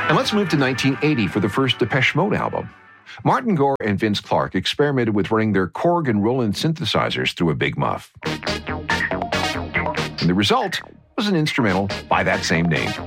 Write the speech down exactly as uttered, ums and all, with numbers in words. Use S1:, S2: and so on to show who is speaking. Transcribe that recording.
S1: And let's move to nineteen eighty for the first Depeche Mode album. Martin Gore and Vince Clarke experimented with running their Korg and Roland synthesizers through a Big Muff. And the result was an instrumental by that same name.